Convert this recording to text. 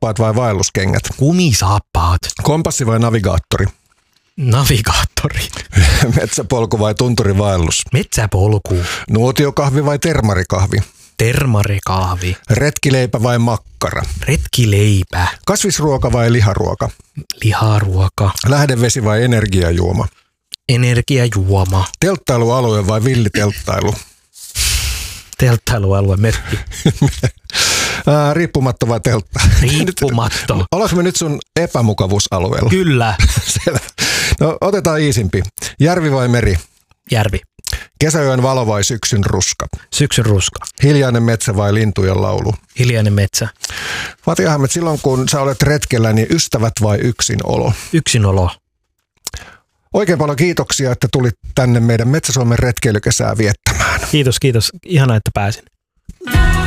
kumisaappaat vai vaelluskengät? Kumisaappaat. Kompassi vai navigaattori? Navigaattori. Metsäpolku vai tunturivaellus? Metsäpolku. Nuotiokahvi vai termarikahvi? Termarikahvi. Retkileipä vai makkara? Retkileipä. Kasvisruoka vai liharuoka? Liharuoka. Lähdevesi vai energiajuoma? Energiajuoma. Telttailualue vai villitelttailu? Telttailualue, merkki. Riippumatto vai teltta? Riippumatto. Ollaanko me nyt sun epämukavuusalueella? Kyllä. Selvä. No otetaan iisimpi. Järvi vai meri? Järvi. Kesäyön valo vai syksyn ruska? Syksyn ruska. Hiljainen metsä vai lintujen laulu? Hiljainen metsä. Fatih Ahmed, silloin kun sä olet retkellä, niin ystävät vai yksinolo? Yksinolo. Oikein paljon kiitoksia, että tulit tänne meidän Metsä-Suomen retkeilykesää viettämään. Kiitos. Ihanaa, että pääsin.